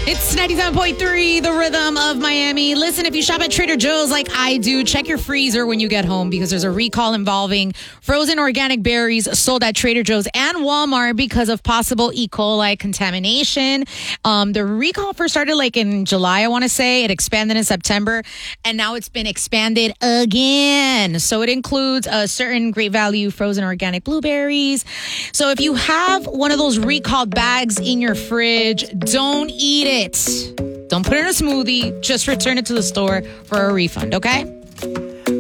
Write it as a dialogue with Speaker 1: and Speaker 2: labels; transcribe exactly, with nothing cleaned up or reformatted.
Speaker 1: It's ninety-seven point three, the rhythm of Miami. Listen, if you shop at Trader Joe's like I do, check your freezer when you get home because there's a recall involving frozen organic berries sold at Trader Joe's and Walmart because of possible E. coli contamination. Um, the recall first started like in July, I want to say. It expanded in September, and now it's been expanded again. So it includes a certain great value frozen organic blueberries. So if you have one of those recalled bags in your fridge, don't eat it. Don't put it in a smoothie. Just return it to the store for a refund, okay?